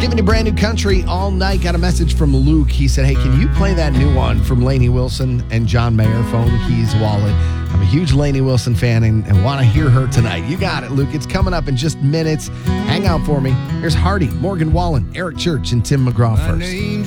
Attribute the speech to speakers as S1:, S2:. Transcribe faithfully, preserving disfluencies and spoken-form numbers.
S1: Giving you brand new country all night. Got a message from Luke. He said, hey, can you play that new one from Lainey Wilson and John Mayer, Phone, Keys, Wallet? I'm a huge Lainey Wilson fan and, and want to hear her tonight. You got it, Luke. It's coming up in just minutes. Hang out for me. Here's Hardy, Morgan Wallen, Eric Church, and Tim McGraw first.